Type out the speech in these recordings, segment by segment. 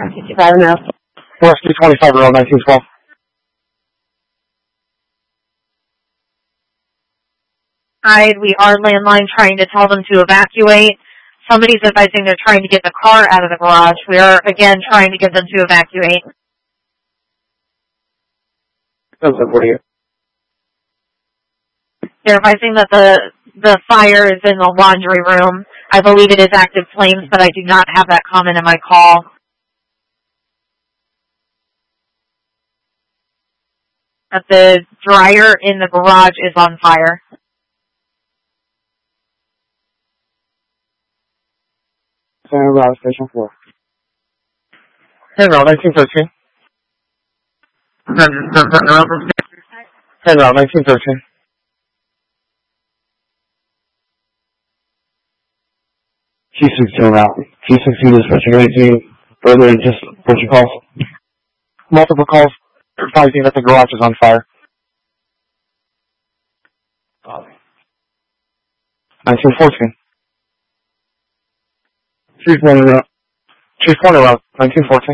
55 now. Rescue 25 around 1912. We are landline trying to tell them to evacuate. Somebody's advising they're trying to get the car out of the garage. We are, again, trying to get them to evacuate. They're advising that the fire is in the laundry room. I believe it is active flames, but I do not have that comment in my call. That the dryer in the garage is on fire. San Route Station 4. San Route 1913. San Route 1913. G16 route. G16 dispatching anything further than just what you call multiple calls advising that the garage is on fire. 1914. Chief Corner route. Chief Corner route. 1914.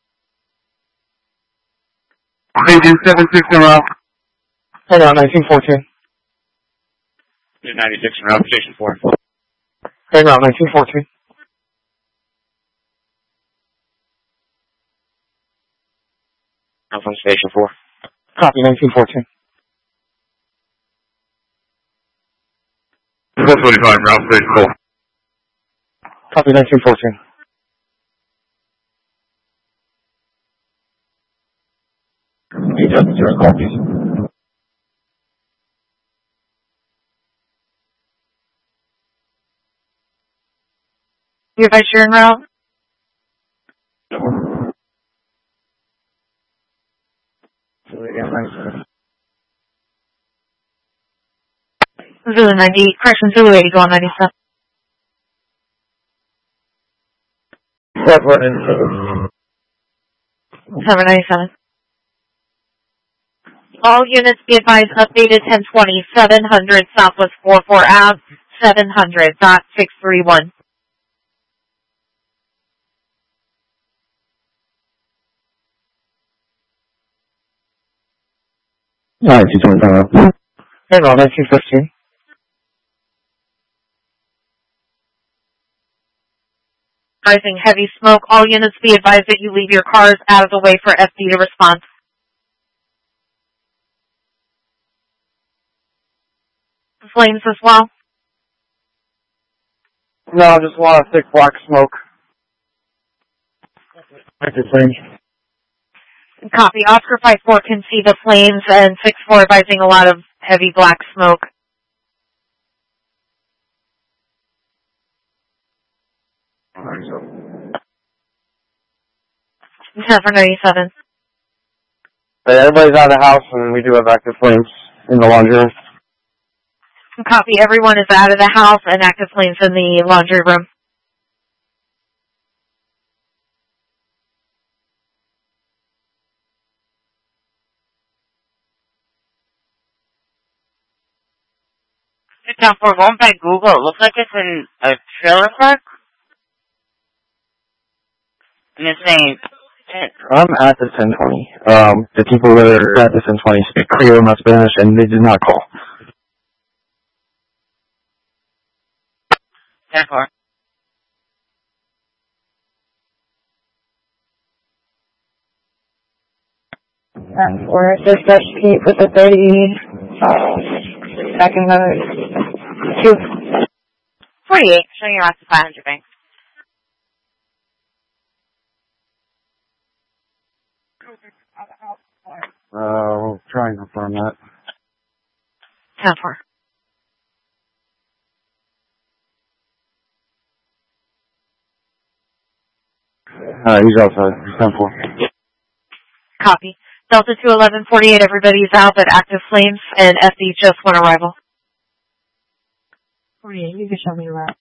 76 en route. San Route 1914. 96 en route, Station 4. San Route 1914. I'm from Station 4. Copy 1914. 425, route Station 4. Copy 1914. You advise you're en route? Zulu 90, correction, Zulu 80, go on 97. Cover 97. All units be advised, updated 1020, 700 Southwest 44 Ave, 700.631. Alright, 225. Hey, Route 1915. Rising heavy smoke. All units be advised that you leave your cars out of the way for FD to respond. Flames as well? No, just a lot of thick black smoke. Active flames. Copy. Oscar 54 can see the flames and 64 advising a lot of heavy black smoke. For 97. Hey, everybody's out of the house and we do have active flames in the laundry room. Copy. Everyone is out of the house and active flames in the laundry room. Now, for going by Google, it looks like it's in a trailer park. And it's saying... I'm at the 1020. The people that are at the 1020 speak Creole, not Spanish, and they did not call. 10-4. And we're at dispatch Pete with the 30, second note, 2. 48, showing your active 500 bank. We'll try and confirm that. 10-4. He's outside. He's 10-4. Copy. Delta 21148, everybody's out, but active flames and FD just went arrival. 48, you can show me around.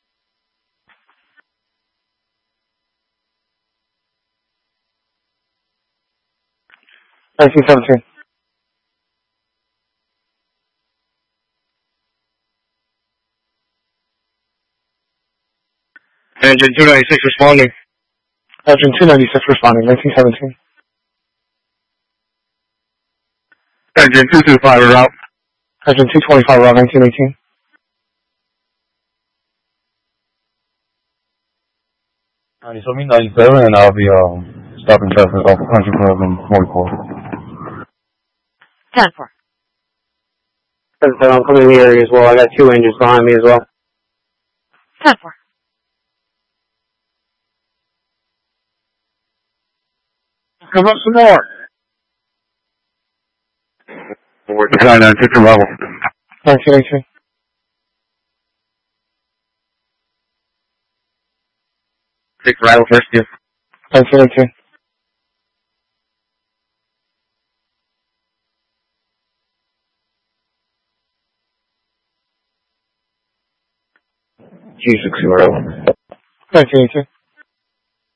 Nineteen 17. Engine 296 responding. Engine 296 responding, 1917. Engine 225 route. Engine 225 route, 1918. So me 97, and I'll be stopping traffic off of Country Club in 44. 10-4. I'm coming in the area as well. I got 2 engines behind me as well. 10-4. Come up some more. We're trying to take your level. 1918. Take arrival first, yeah. 1918. G60. 1918.